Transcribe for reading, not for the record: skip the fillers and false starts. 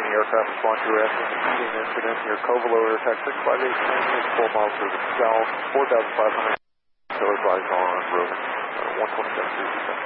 County aircraft respond to your SMC incident near Covelo Air Taxi 58 4 miles to the south, 4,500. So advised on road 127.